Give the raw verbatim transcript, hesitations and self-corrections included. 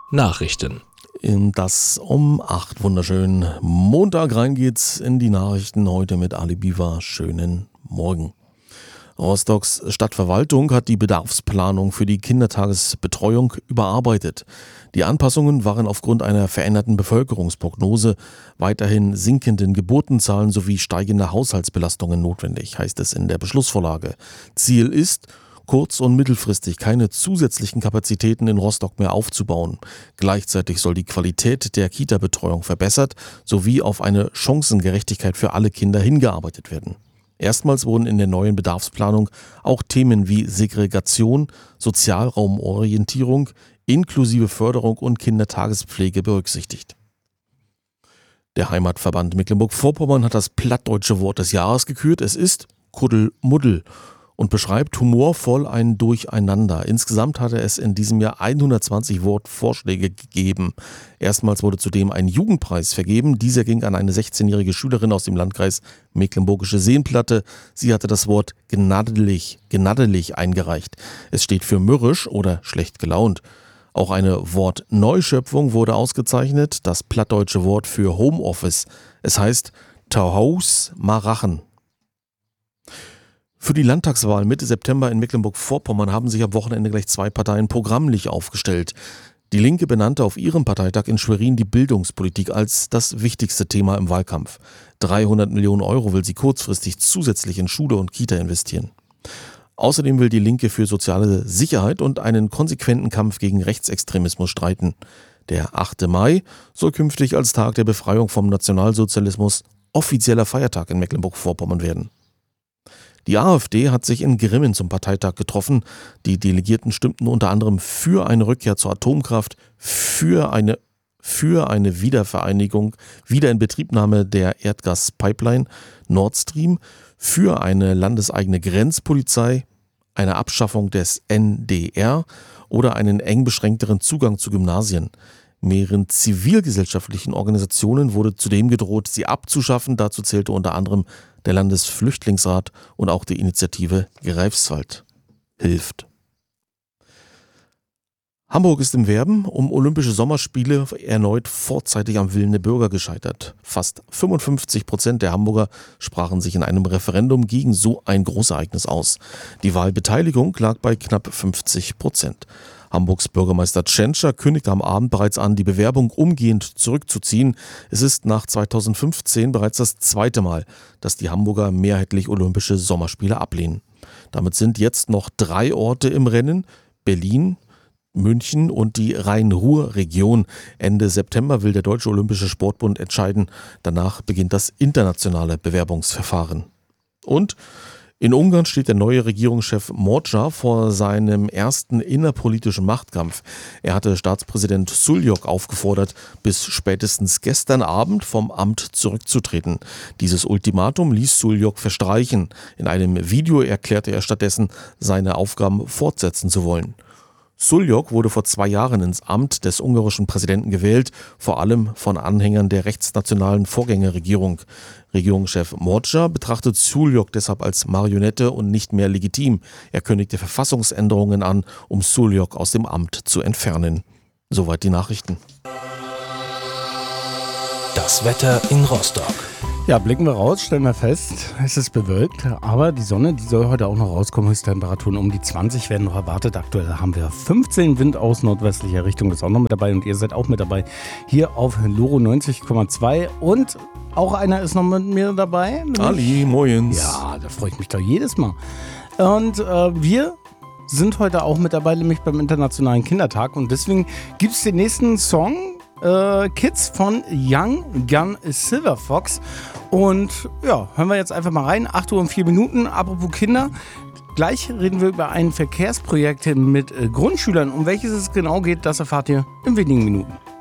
Nachrichten. In das um acht wunderschönen Montag rein geht's in die Nachrichten heute mit Ali Biwa. Schönen Morgen. Rostocks Stadtverwaltung hat die Bedarfsplanung für die Kindertagesbetreuung überarbeitet. Die Anpassungen waren aufgrund einer veränderten Bevölkerungsprognose, weiterhin sinkenden Geburtenzahlen sowie steigender Haushaltsbelastungen notwendig, heißt es in der Beschlussvorlage. Ziel ist, kurz- und mittelfristig keine zusätzlichen Kapazitäten in Rostock mehr aufzubauen. Gleichzeitig soll die Qualität der Kita-Betreuung verbessert sowie auf eine Chancengerechtigkeit für alle Kinder hingearbeitet werden. Erstmals wurden in der neuen Bedarfsplanung auch Themen wie Segregation, Sozialraumorientierung, inklusive Förderung und Kindertagespflege berücksichtigt. Der Heimatverband Mecklenburg-Vorpommern hat das plattdeutsche Wort des Jahres gekürt. Es ist Kuddelmuddel und beschreibt humorvoll ein Durcheinander. Insgesamt hatte es in diesem Jahr hundertzwanzig Wortvorschläge gegeben. Erstmals wurde zudem ein Jugendpreis vergeben. Dieser ging an eine sechzehnjährige Schülerin aus dem Landkreis Mecklenburgische Seenplatte. Sie hatte das Wort gnadelig, gnadelig eingereicht. Es steht für mürrisch oder schlecht gelaunt. Auch eine Wortneuschöpfung wurde ausgezeichnet, das plattdeutsche Wort für Homeoffice. Es heißt Tauhaus Marachen. Für die Landtagswahl Mitte September in Mecklenburg-Vorpommern haben sich am Wochenende gleich zwei Parteien programmlich aufgestellt. Die Linke benannte auf ihrem Parteitag in Schwerin die Bildungspolitik als das wichtigste Thema im Wahlkampf. dreihundert Millionen Euro will sie kurzfristig zusätzlich in Schule und Kita investieren. Außerdem will die Linke für soziale Sicherheit und einen konsequenten Kampf gegen Rechtsextremismus streiten. Der achte Mai soll künftig als Tag der Befreiung vom Nationalsozialismus offizieller Feiertag in Mecklenburg-Vorpommern werden. Die AfD hat sich in Grimmen zum Parteitag getroffen. Die Delegierten stimmten unter anderem für eine Rückkehr zur Atomkraft, für eine, für eine Wiedervereinigung, Wiederinbetriebnahme der Erdgaspipeline Nord Stream, für eine landeseigene Grenzpolizei, eine Abschaffung des N D R oder einen eng beschränkteren Zugang zu Gymnasien. Mehreren zivilgesellschaftlichen Organisationen wurde zudem gedroht, sie abzuschaffen. Dazu zählte unter anderem der Landesflüchtlingsrat und auch die Initiative Greifswald hilft. Hamburg ist im Werben um Olympische Sommerspiele erneut vorzeitig am Willen der Bürger gescheitert. Fast fünfundfünfzig Prozent der Hamburger sprachen sich in einem Referendum gegen so ein Großereignis aus. Die Wahlbeteiligung lag bei knapp fünfzig Prozent. Hamburgs Bürgermeister Tschentscher kündigte am Abend bereits an, die Bewerbung umgehend zurückzuziehen. Es ist nach zweitausendfünfzehn bereits das zweite Mal, dass die Hamburger mehrheitlich Olympische Sommerspiele ablehnen. Damit sind jetzt noch drei Orte im Rennen: Berlin, München und die Rhein-Ruhr-Region. Ende September will der Deutsche Olympische Sportbund entscheiden. Danach beginnt das internationale Bewerbungsverfahren. Und in Ungarn steht der neue Regierungschef Mocsa vor seinem ersten innerpolitischen Machtkampf. Er hatte Staatspräsident Suljók aufgefordert, bis spätestens gestern Abend vom Amt zurückzutreten. Dieses Ultimatum ließ Suljók verstreichen. In einem Video erklärte er stattdessen, seine Aufgaben fortsetzen zu wollen. Suljók wurde vor zwei Jahren ins Amt des ungarischen Präsidenten gewählt, vor allem von Anhängern der rechtsnationalen Vorgängerregierung. Regierungschef Mocsa betrachtet Suljók deshalb als Marionette und nicht mehr legitim. Er kündigte Verfassungsänderungen an, um Suljók aus dem Amt zu entfernen. Soweit die Nachrichten. Das Wetter in Rostock. Ja, blicken wir raus, stellen wir fest, es ist bewölkt, aber die Sonne, die soll heute auch noch rauskommen. Höchsttemperaturen um die zwanzig werden noch erwartet. Aktuell haben wir fünfzehn, Wind aus nordwestlicher Richtung ist auch noch mit dabei und ihr seid auch mit dabei hier auf Loro neunzig Komma zwei und auch einer ist noch mit mir dabei. Ali, moins. Ja, da freue ich mich doch jedes Mal. Und äh, wir sind heute auch mit dabei, nämlich beim Internationalen Kindertag und deswegen gibt es den nächsten Song. Äh, Kids von Young Gun Silver Fox. Und ja, hören wir jetzt einfach mal rein. acht Uhr und vier Minuten. Apropos Kinder. Gleich reden wir über ein Verkehrsprojekt mit äh, Grundschülern. Um welches es genau geht, das erfahrt ihr in wenigen Minuten.